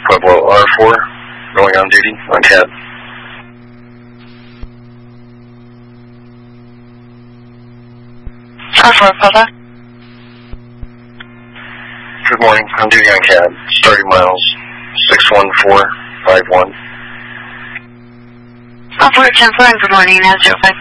Pueblo R4, going on duty on cab. R4, Pueblo. Good morning, on duty on cab, starting miles 61451. R4, 10-4, and good morning, 905.